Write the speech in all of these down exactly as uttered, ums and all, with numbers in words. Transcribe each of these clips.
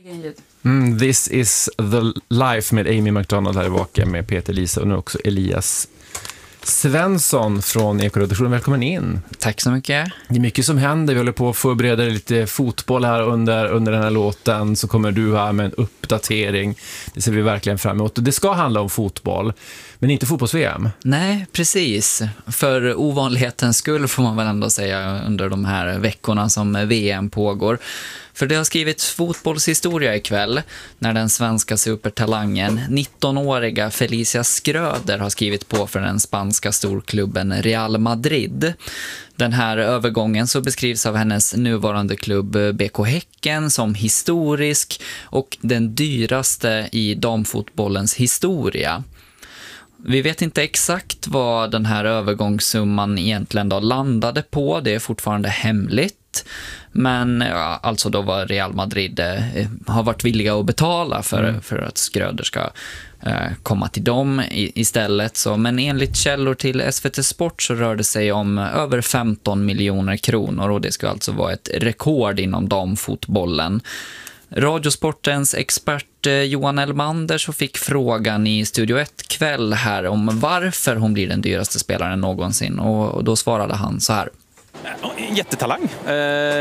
Mm, this is the life med Amy McDonald här i Vaka med Peter Lisa och nu också Elias Svensson från Ekoredaktionen. Välkommen in. Tack så mycket. Det är mycket som händer. Vi håller på att förbereda lite fotboll här under, under den här låten. Så kommer du här med en uppdatering. Det ser vi verkligen fram emot. Det ska handla om fotboll, men inte fotbolls-V M. Nej, precis. För ovanlighetens skull får man väl ändå säga under de här veckorna som V M pågår. För det har skrivits fotbollshistoria ikväll när den svenska supertalangen nittonåriga Felicia Schröder har skrivit på för den spanska storklubben Real Madrid. Den här övergången så beskrivs av hennes nuvarande klubb B K Häcken som historisk och den dyraste i damfotbollens historia. Vi vet inte exakt vad den här övergångssumman egentligen då landade på, det är fortfarande hemligt. Men ja, alltså då var Real Madrid eh, har varit villiga att betala för, mm. för att Schröder ska eh, komma till dem i, istället. Så, men enligt källor till S V T Sport så rör det sig om över femton miljoner kronor och det ska alltså vara ett rekord inom damfotbollen. Radiosportens expert eh, Johan Elmander så fick frågan i Studio ett kväll här om varför hon blir den dyraste spelaren någonsin och, och då svarade han så här. Jättetalang eh,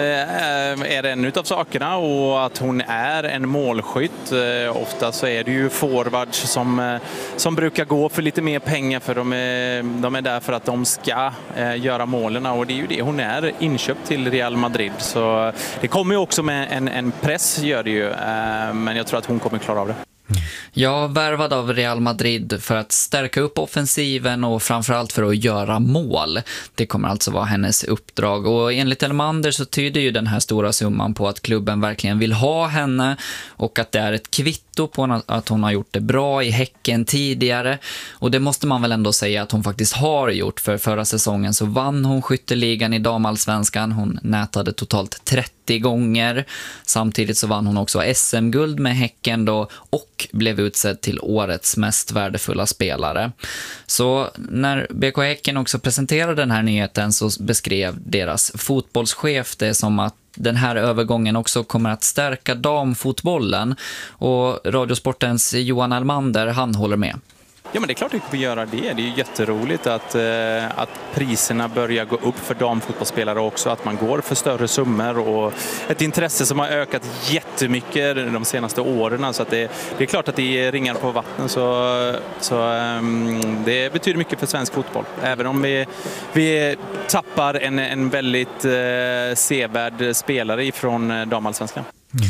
är en utav sakerna och att hon är en målskytt. Eh, ofta så är det ju forwards som, eh, som brukar gå för lite mer pengar för de är, de är där för att de ska eh, göra målen och det är ju det hon är inköpt till Real Madrid. Så det kommer ju också med en, en press gör det ju, eh, men jag tror att hon kommer klara av det. Jag värvad av Real Madrid för att stärka upp offensiven och framförallt för att göra mål. Det kommer alltså vara hennes uppdrag och enligt Elmander så tyder ju den här stora summan på att klubben verkligen vill ha henne och att det är ett kvitto på att hon har gjort det bra i Häcken tidigare och det måste man väl ändå säga att hon faktiskt har gjort för förra säsongen så vann hon skytteligan i damallsvenskan, hon nätade totalt trettio gånger, samtidigt så vann hon också S M-guld med Häcken då och blev utsedd till årets mest värdefulla spelare. Så när B K Häcken också presenterade den här nyheten så beskrev deras fotbollschef det som att den här övergången också kommer att stärka damfotbollen och Radiosportens Johan Elmander, han håller med. Ja, men det är klart att vi får göra det. Det är ju jätteroligt att, eh, att priserna börjar gå upp för damfotbollsspelare också. Att man går för större summor och ett intresse som har ökat jättemycket de senaste åren. Så att det, det är klart att det är ringar på vatten. Så, så eh, det betyder mycket för svensk fotboll. Även om vi, vi tappar en, en väldigt eh, sevärd spelare ifrån damallsvenskan. Mm.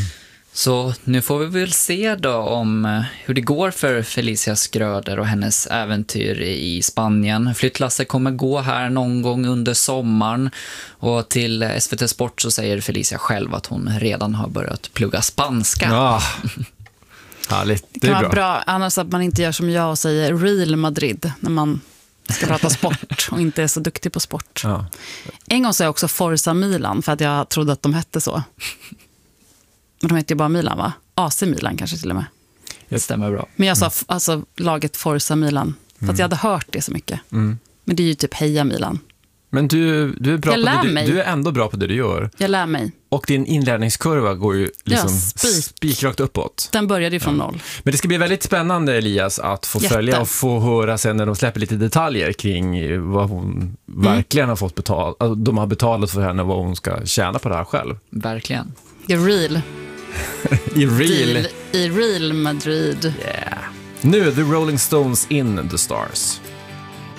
Så nu får vi väl se då om hur det går för Felicia Schröder och hennes äventyr i Spanien. Flyttlasset kommer gå här någon gång under sommaren och till S V T Sport så säger Felicia själv att hon redan har börjat plugga spanska. Ja. Härligt. Det kan vara bra. bra annars att man inte gör som jag och säger Real Madrid när man ska prata sport och inte är så duktig på sport. Ja. En gång sa jag också Forza Milan för att jag trodde att de hette så. Men de heter ju bara Milan, va? A C Milan kanske till och med. Det stämmer bra. Men jag sa mm. alltså laget Forza Milan. För mm. att jag hade hört det så mycket. Mm. Men det är ju typ Heja Milan. Men du, du, är bra jag på det, mig. du, du är ändå bra på det du gör. Jag lär mig. Och din inlärningskurva går ju liksom ja, spik. spikrakt uppåt. Den började ju från ja. noll. Men det ska bli väldigt spännande, Elias, att få Jätte. följa och få höra sen när de släpper lite detaljer kring vad hon mm. verkligen har fått betalt. Alltså, de har betalat för henne vad hon ska tjäna på det här själv. Verkligen. Det är real. I real. Deal, I Real Madrid. Yeah. Nu, The Rolling Stones in the Stars.